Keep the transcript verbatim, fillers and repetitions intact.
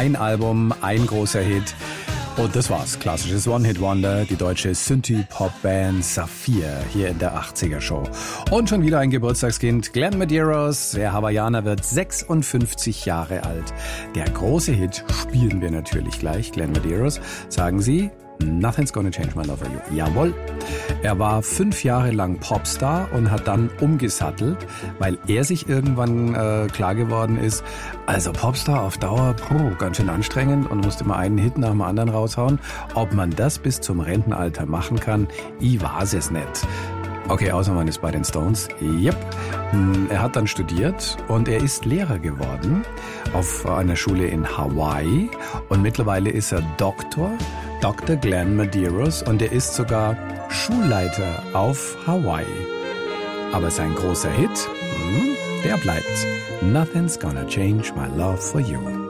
ein Album, ein großer Hit. Und das war's. Klassisches One-Hit-Wonder, die deutsche Synthie-Pop-Band Saphir hier in der achtziger-Show. Und schon wieder ein Geburtstagskind, Glenn Medeiros. Der Hawaiianer wird sechsundfünfzig Jahre alt. Der große Hit spielen wir natürlich gleich. Glenn Medeiros, sagen Sie, Nothing's Gonna Change My Love For You. Jawohl. Er war fünf Jahre lang Popstar und hat dann umgesattelt, weil er sich irgendwann äh, klar geworden ist, also Popstar auf Dauer, puh, ganz schön anstrengend und musste mal einen Hit nach dem anderen raushauen. Ob man das bis zum Rentenalter machen kann, ich weiß es nicht. Okay, außer man ist bei den Stones. Yep. Er hat dann studiert und er ist Lehrer geworden auf einer Schule in Hawaii und mittlerweile ist er Doktor, Doktor Glenn Medeiros, und er ist sogar Schulleiter auf Hawaii. Aber sein großer Hit, der bleibt. Nothing's gonna change my love for you.